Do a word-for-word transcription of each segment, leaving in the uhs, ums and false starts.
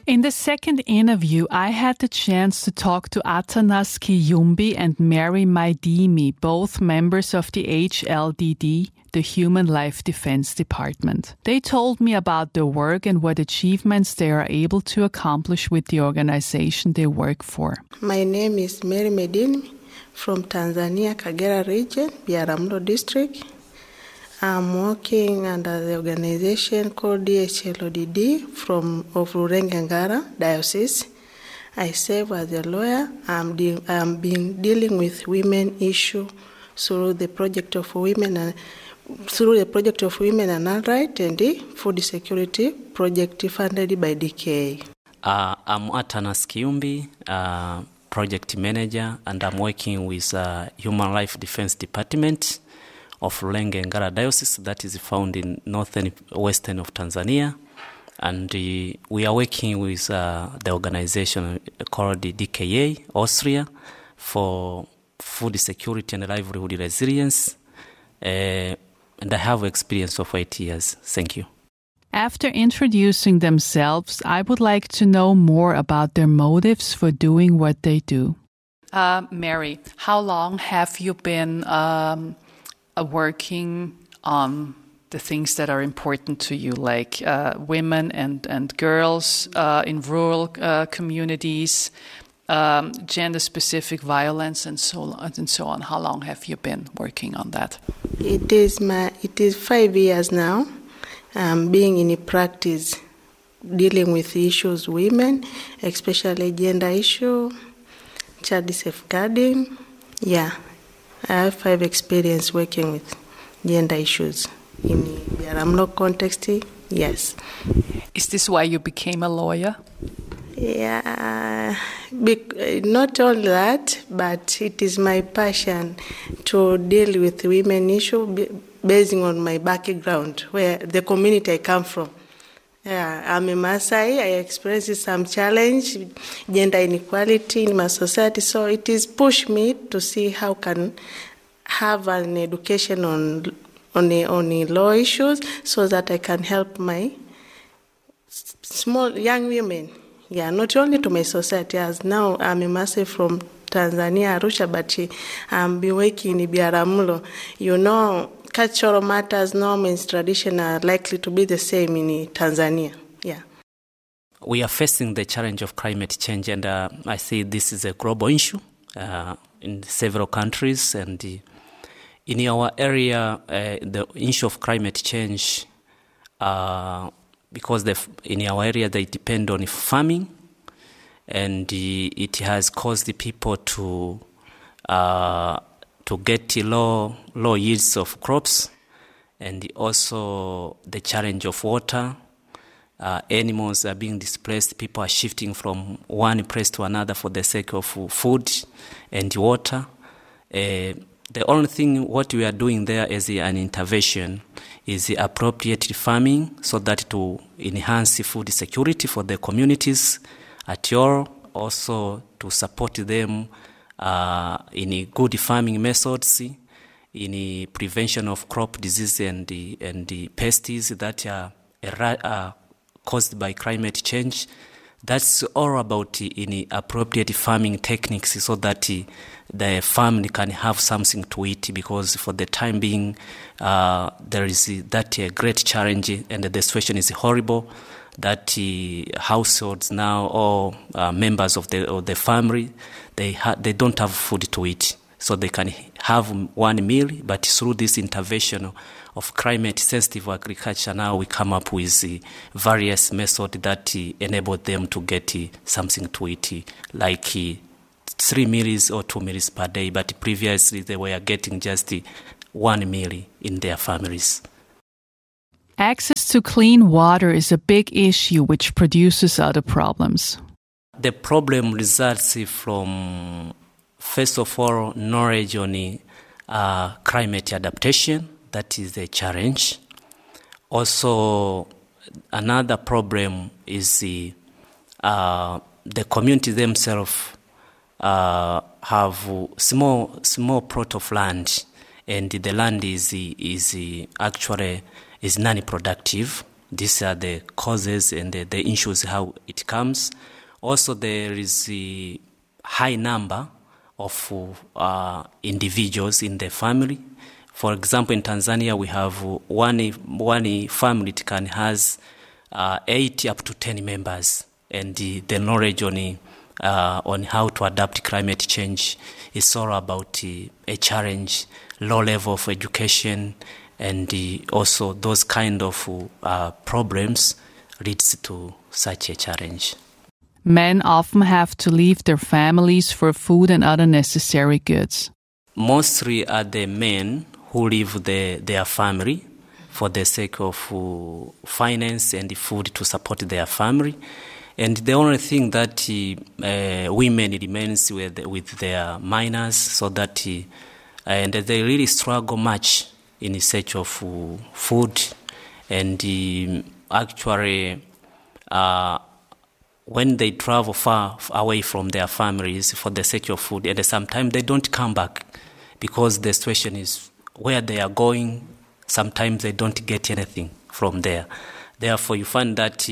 In the second interview, I had the chance to talk to Atanas Kiyumbi and Mary Maidimi, both members of the H L D D, the Human Life Defense Department. They told me about their work and what achievements they are able to accomplish with the organization they work for. My name is Mary Maidimi from Tanzania, Kagera region, Biharamulo district. I'm working under the organization called D H L O D D from of Rurenge Ngara Diocese. I serve as a lawyer. I'm, de- I'm been dealing with women issue through the project of women and through the project of women and alright and the food security project funded by D K A. Uh, I'm Atanas Kiyumbi, uh, project manager, and I'm working with uh, Human Life Defense Department of Rurenge Ngara Diocese that is found in northern western of Tanzania, and uh, we are working with uh, the organization called the D K A Austria for food security and livelihood resilience, uh, and I have experience of eight years. Thank you. After introducing themselves, I would like to know more about their motives for doing what they do. Uh, Mary, how long have you been um, uh, working on the things that are important to you, like uh, women and, and girls uh, in rural uh, communities, um, gender-specific violence, and so on, and so on? How long have you been working on that? It is my. It is five years now. Um, being in a practice, dealing with issues, women, especially gender issue, child safeguarding. Yeah, I have five experience working with gender issues in the Biharamulo context. Yes. Is this why you became a lawyer? Yeah, be- not only that, but it is my passion to deal with women issue based on my background, where the community I come from. Yeah, I'm a Maasai. I experienced some challenge, gender inequality in my society, so it is pushed me to see how can have an education on on a, on a law issues so that I can help my small young women. Yeah, not only to my society, as now I'm a Maasai from Tanzania, Arusha, but I'm been working in Biharamulo. You know, cultural matters, norms, tradition are likely to be the same in Tanzania. Yeah. We are facing the challenge of climate change, and uh, I see this is a global issue uh, in several countries. And uh, in our area, uh, the issue of climate change, uh, because the, in our area they depend on farming, and uh, it has caused the people to uh, to get low low yields of crops, and also the challenge of water. Uh, animals are being displaced. People are shifting from one place to another for the sake of food and water. Uh, the only thing what we are doing there as an intervention is the appropriate farming so that to enhance food security for the communities at your, also to support them uh, in good farming methods, in the prevention of crop disease and the, and the pests that are, are caused by climate change. That's all about in appropriate farming techniques so that the family can have something to eat, because for the time being uh, there is that uh, great challenge and the situation is horrible that uh, households now or uh, members of the of the family they ha- they don't have food to eat, so they can have one meal, but through this intervention of climate-sensitive agriculture, now we come up with uh, various methods that uh, enable them to get uh, something to eat, uh, like uh, three meals or two meals per day, but previously they were getting just uh, one meal in their families. Access to clean water is a big issue which produces other problems. The problem results from, first of all, knowledge on uh, climate adaptation. That is a challenge. Also, another problem is the, uh, the community themselves uh, have small small plot of land, and the land is is actually is non-productive. these are the causes and the, the issues, how it comes. Also, there is a high number of uh, individuals in the family. For example, in Tanzania, we have one, one family it can has uh, eight up to ten members, and the, the knowledge on uh, on how to adapt climate change is all about uh, a challenge, low level of education, and uh, also those kind of uh, problems leads to such a challenge. Men often have to leave their families for food and other necessary goods. Mostly are the men who leave the, their family for the sake of uh, finance and food to support their family. And the only thing that uh, women remains with, with their minors, so that uh, and they really struggle much in search of uh, food. And uh, actually, uh, when they travel far away from their families for the sake of food, and sometimes they don't come back because the situation is where they are going, sometimes they don't get anything from there. Therefore, you find that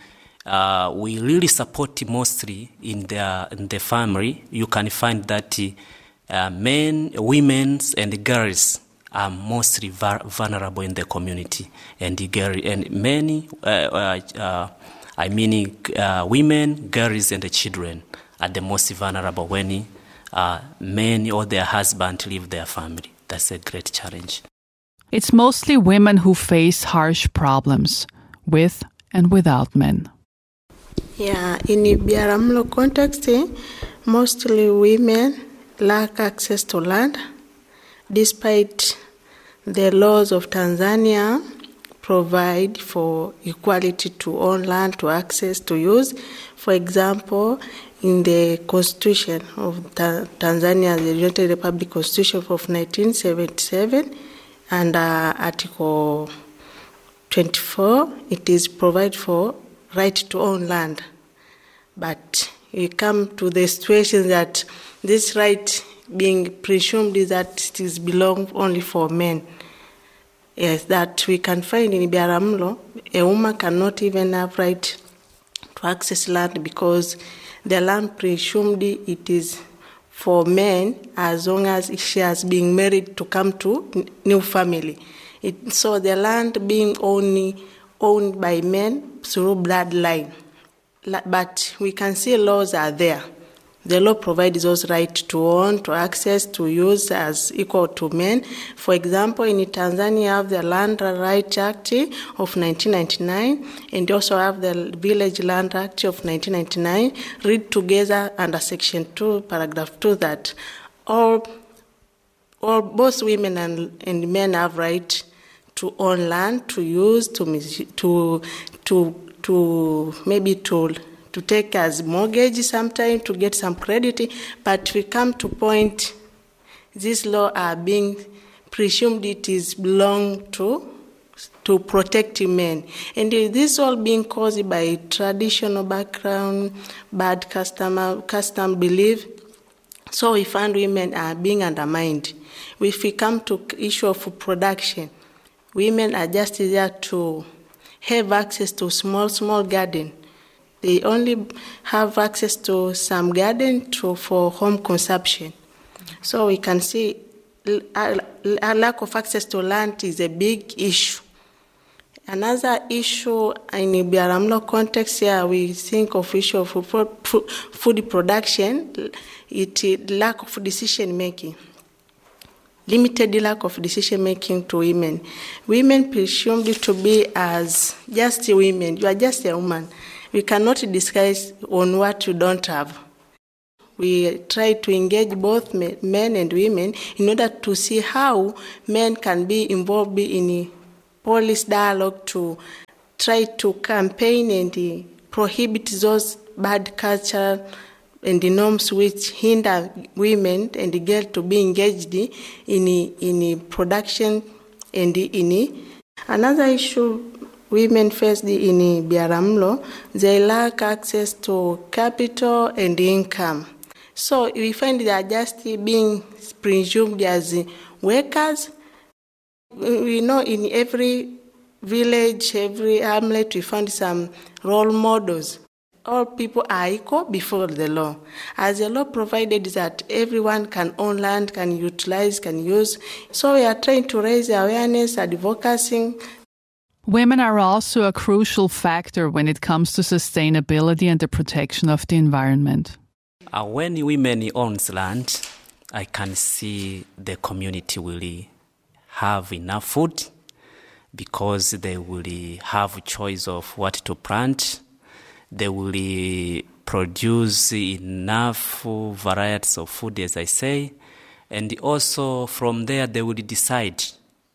uh, we really support mostly in the, in the family. You can find that uh, men, women, and girls are mostly vulnerable in the community. And, the girl, and many, uh, uh, uh, I mean uh, women, girls, and the children are the most vulnerable when uh, men or their husband leave their family. That's a great challenge. It's mostly women who face harsh problems, with and without men. Yeah, in the Biharamulo context, eh, mostly women lack access to land, despite the laws of Tanzania provide for equality to own land, to access, to use. For example, in the Constitution of Ta- Tanzania, the United Republic Constitution of nineteen seventy-seven, and uh, Article twenty-four, it is provide for right to own land. But we come to the situation that this right being presumed is that it is belong only for men. Yes, that we can find in Biharamulo, a woman cannot even have right to access land because the land presumed it is for men as long as she has been married to come to new family. It, so the land being only owned by men through bloodline. But we can see laws are there. The law provides those rights to own, to access, to use as equal to men. For example, in Tanzania, you have the Land Rights Act of nineteen ninety-nine, and you also have the Village Land Act of nineteen ninety-nine. Read together under Section two, Paragraph two, that all, all both women and, and men have right to own land, to use, to to to to maybe to. to take as mortgage sometime to get some credit, but we come to point this law are being presumed it is belong to to protect men. And this all being caused by traditional background, bad custom, custom belief. So we find women are being undermined. If we come to issue of production, women are just there to have access to small, small garden. They only have access to some garden to, for home consumption. So we can see a, a lack of access to land is a big issue. Another issue in the Biharamulo context here, we think of issue of food production, it lack of decision making. Limited lack of decision making to women. Women presumed to be as just women. You are just a woman. We cannot discuss on what you don't have. We try to engage both men and women in order to see how men can be involved in policy dialogue to try to campaign and prohibit those bad culture and the norms which hinder women and the girls to be engaged in in production and in another issue. Women face in Biharamulo, they lack access to capital and income. So we find they are just being presumed as workers. We know in every village, every hamlet, we found some role models. All people are equal before the law. As the law provided that everyone can own land, can utilize, can use. So we are trying to raise awareness, advocacy. Women are also a crucial factor when it comes to sustainability and the protection of the environment. Uh, when women own land, I can see the community will have enough food because they will have choice of what to plant. They will produce enough varieties of food, as I say, and also from there they will decide.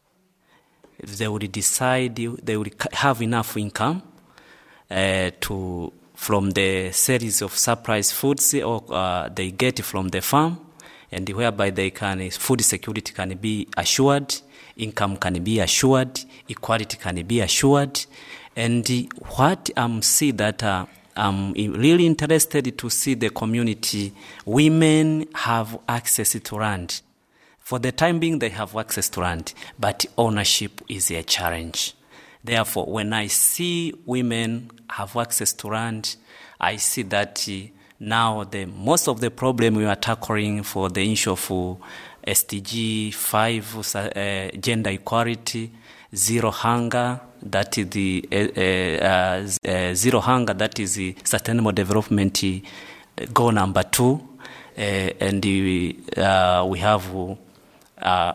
If they will decide, they will have enough income uh, to from the series of surplus foods or uh, they get from the farm, and whereby they can food security can be assured, income can be assured, equality can be assured. And what I'm see that uh, I'm really interested to see the community, women have access to land. For the time being, they have access to land, but ownership is a challenge. Therefore, when I see women have access to land, I see that uh, now the most of the problem we are tackling for the issue of uh, S D G five, uh, gender equality, zero hunger, that is the uh, uh, uh, zero hunger, that is the sustainable development uh, goal number two, uh, and uh, we have uh,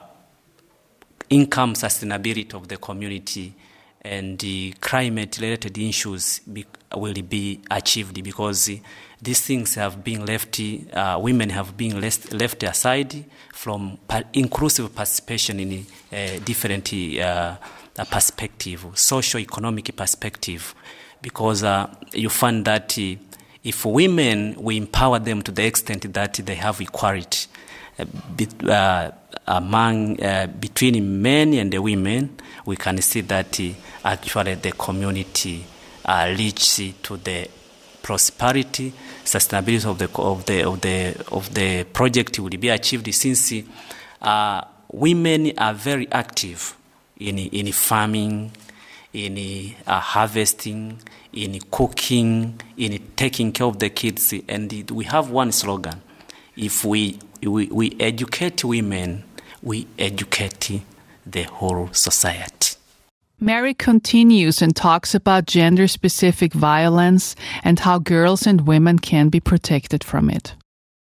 income sustainability of the community, and the climate-related issues be, will be achieved because uh, these things have been left, uh, women have been left, left aside from pa- inclusive participation in uh, different uh, perspective, socio-economic perspective, because uh, you find that uh, if women, we empower them to the extent that they have equality uh, be, uh, among uh, between men and the women, we can see that uh, actually the community uh, reach to the prosperity, sustainability of the of the of the of the project will be achieved, since uh, women are very active in in farming, in uh, harvesting, in cooking, in taking care of the kids, and we have one slogan: if we we, we educate women, we educate the whole society. Mary continues and talks about gender-specific violence and how girls and women can be protected from it.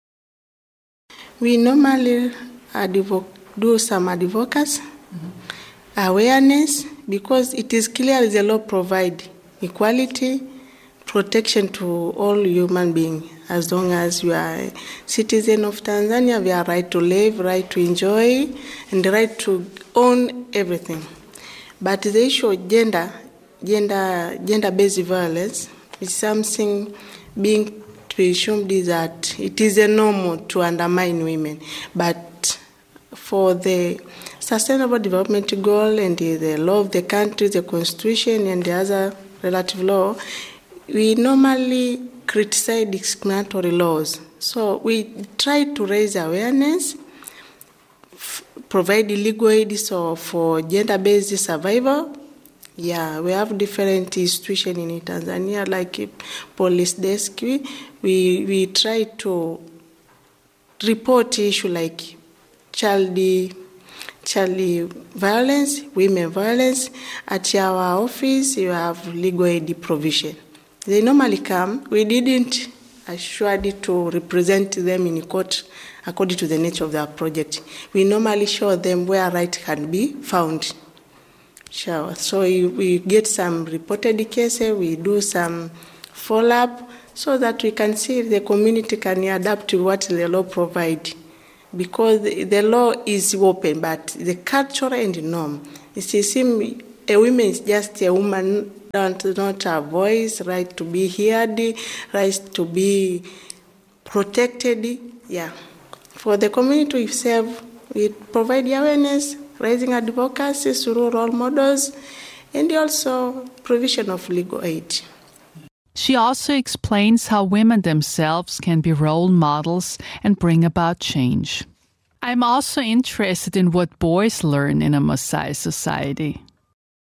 We normally advo- do some advocacy, mm-hmm. awareness, because it is clear the law provides equality, protection to all human beings. As long as you are a citizen of Tanzania, we have right to live, right to enjoy, and the right to own everything. But the issue of gender, gender, gender-based violence is something being presumed that it is a normal to undermine women. But for the Sustainable Development Goal and the, the law of the country, the Constitution, and the other relative law, we normally criticize discriminatory laws. So we try to raise awareness, f- provide legal aid so for gender-based survival. Yeah, we have different institutions in Tanzania, like police desk. We, we try to report issues like child, child violence, women violence. At our office, you have legal aid provision. They normally come. We didn't assured to represent them in court according to the nature of their project. We normally show them where right can be found. Sure. So we get some reported cases, we do some follow-up so that we can see if the community can adapt to what the law provides. Because the law is open, but the culture and the norm, it seems a woman is just a woman, don't not have voice, right to be heard, right to be protected. Yeah. For the community itself, we provide awareness, raising advocacy through role models, and also provision of legal aid. She also explains how women themselves can be role models and bring about change. I'm also interested in what boys learn in a Maasai society.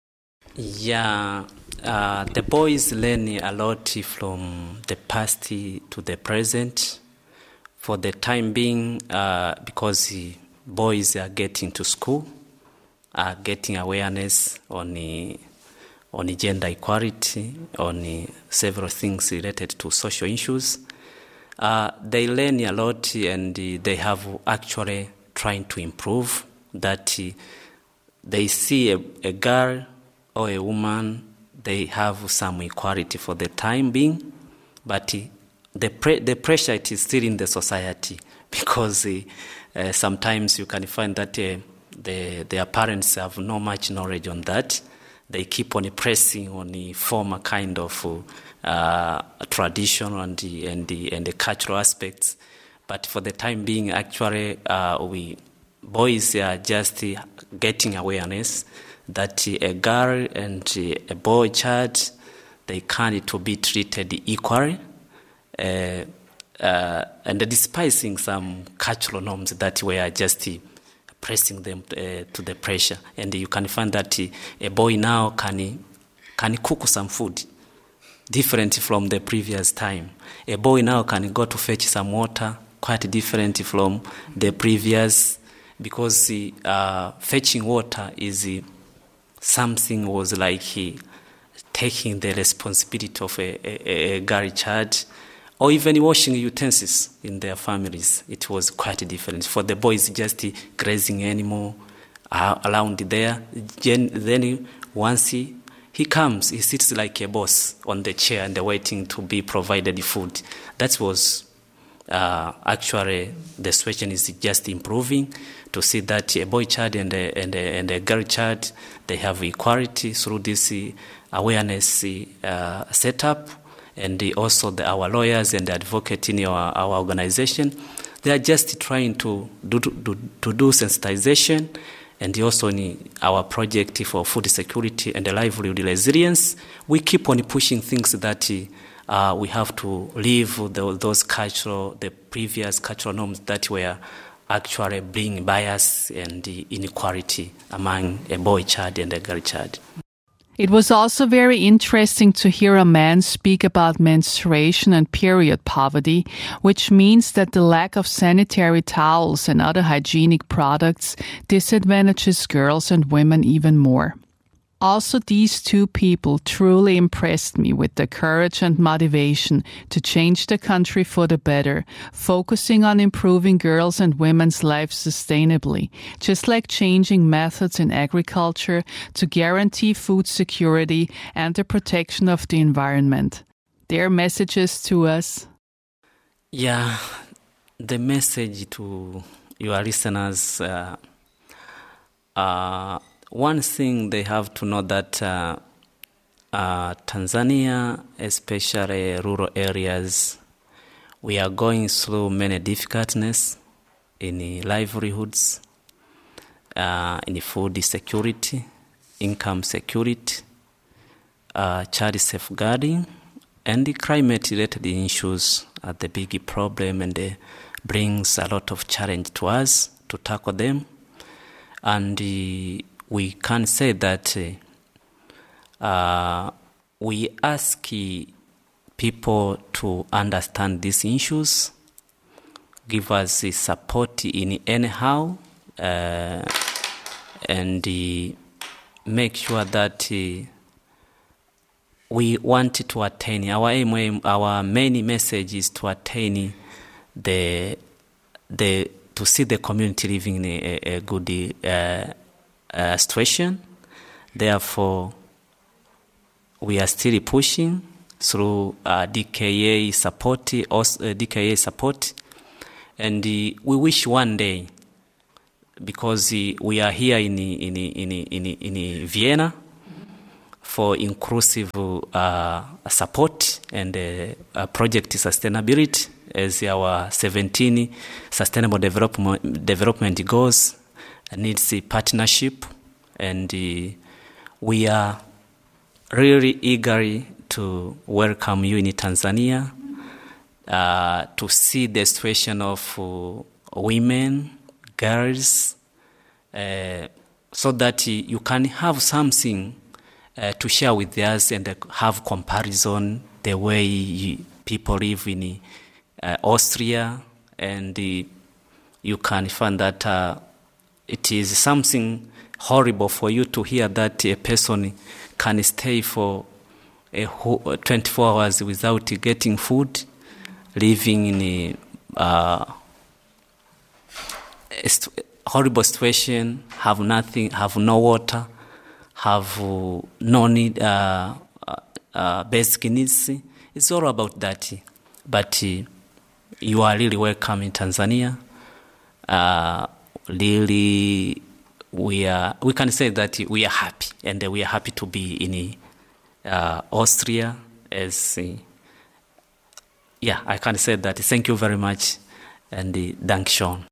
Yeah, uh, the boys learn a lot from the past to the present. For the time being, uh, because boys are getting to school, are getting awareness on the, on the gender equality, on the several things related to social issues. Uh, they learn a lot, and they have actually trying to improve that. Uh, they see a, a girl or a woman, they have some equality for the time being, but uh, the pre- the pressure it is still in the society, because uh, uh, sometimes you can find that uh, the, their parents have no much knowledge on that. They keep on pressing on the former kind of uh, tradition and the, and the and the cultural aspects. But for the time being, actually, uh, we boys are just uh, getting awareness that uh, a girl and uh, a boy child, they can to be treated equally, uh, uh, and despising some cultural norms that were just uh, pressing them uh, to the pressure. And you can find that uh, a boy now can can cook some food different from the previous time. A boy now can go to fetch some water, quite different from the previous, because uh, fetching water is uh, something was like uh, taking the responsibility of a, a, a girl child, or even washing utensils in their families. It was quite different. For the boys, just uh, grazing animal uh, around there. Then once he, he comes, he sits like a boss on the chair and waiting to be provided food. That was uh, actually the situation is just improving, to see that a boy child and a, and a, and a girl child, they have equality through this uh, awareness uh, setup. And also the, our lawyers and the advocates in our, our organization, they are just trying to do, to, to do sensitization. And also in our project for food security and livelihood resilience, we keep on pushing things that uh, we have to leave the, those cultural, the previous cultural norms that were actually bringing bias and inequality among a boy child and a girl child. It was also very interesting to hear a man speak about menstruation and period poverty, which means that the lack of sanitary towels and other hygienic products disadvantages girls and women even more. Also, these two people truly impressed me with their courage and motivation to change the country for the better, focusing on improving girls' and women's lives sustainably, just like changing methods in agriculture to guarantee food security and the protection of the environment. Their messages to us? Yeah, the message to your listeners, uh, uh, one thing they have to know that uh, uh, Tanzania, especially rural areas, we are going through many difficulties in livelihoods, uh, in food security, income security, uh, child safeguarding, and the climate-related issues are the big problem, and it brings a lot of challenge to us to tackle them. And uh, we can say that uh, we ask people to understand these issues, give us support in anyhow, uh, and uh, make sure that uh, we want to attain, our aim, our main message is to attain the, the, to see the community living in a, a good uh, Uh, situation. Therefore, we are still pushing through uh, D K A support, also, uh, D K A support, and uh, we wish one day, because uh, we are here in in in in, in, in Vienna for inclusive uh, support and uh, uh, project sustainability as our seventeen sustainable development development goals. Needs a partnership, and uh, we are really eager to welcome you in Tanzania, uh, to see the situation of uh, women, girls, uh, so that uh, you can have something uh, to share with us and uh, have comparison the way you, people live in uh, Austria, and uh, you can find that uh, it is something horrible for you to hear that a person can stay for a whole, twenty-four hours without getting food, living in a, uh, a st- horrible situation, have nothing, have no water, have uh, no need, uh, uh, uh, basic needs. It's all about that. But uh, you are really welcome in Tanzania. Uh, really, we are. We can say that we are happy, and we are happy to be in uh, Austria. As uh, yeah, I can say that. Thank you very much, and uh, Dankeschön.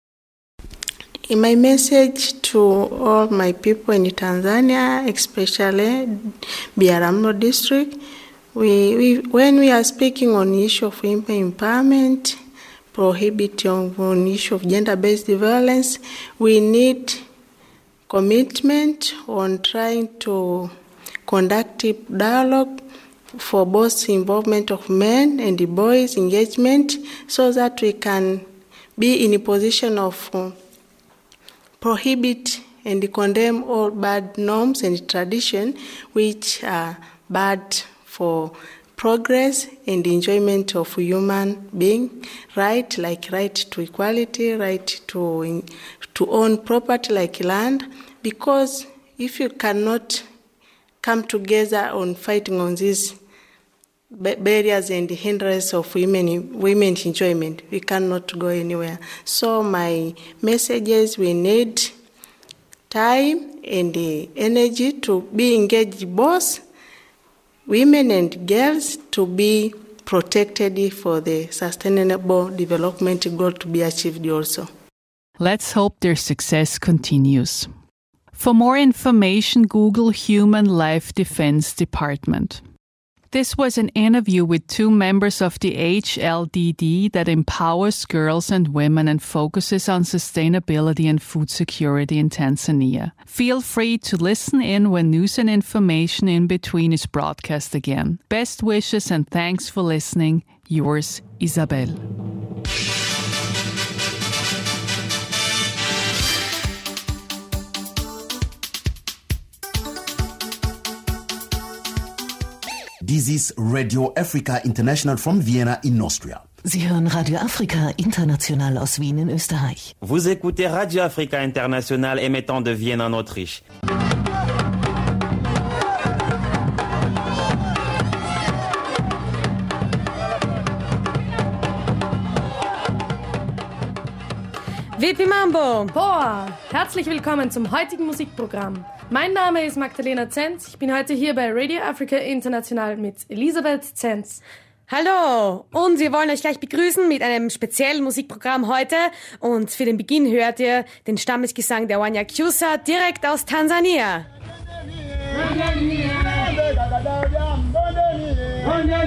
In my message to all my people in Tanzania, especially Biharamulo district, we, we when we are speaking on the issue of women empowerment, prohibiting on the issue of gender-based violence, we need commitment on trying to conduct dialogue for both involvement of men and the boys' engagement, so that we can be in a position of uh, prohibit and condemn all bad norms and tradition which are bad for progress and enjoyment of human being, right, like right to equality, right to to own property like land. Because if you cannot come together on fighting on these barriers and hindrances of women women's enjoyment, we cannot go anywhere. So my message is we need time and the energy to be engaged, both women and girls, to be protected for the sustainable development goal to be achieved also. Let's hope their success continues. For more information, Google Human Life Defense Department. This was an interview with two members of the H L D D that empowers girls and women and focuses on sustainability and food security in Tanzania. Feel free to listen in when news and information in between is broadcast again. Best wishes and thanks for listening. Yours, Isabel. This is Radio Africa International from Vienna in Austria. Sie hören Radio Afrika International aus Wien in Österreich. Vous écoutez Radio Africa International émettant de Vienne en Autriche. W P Mambo! Boah! Herzlich willkommen zum heutigen Musikprogramm. Mein Name ist Magdalena Zenz. Ich bin heute hier bei Radio Africa International mit Elisabeth Zenz. Hallo! Und wir wollen euch gleich begrüßen mit einem speziellen Musikprogramm heute. Und für den Beginn hört ihr den Stammesgesang der Wanyakyusa direkt aus Tansania.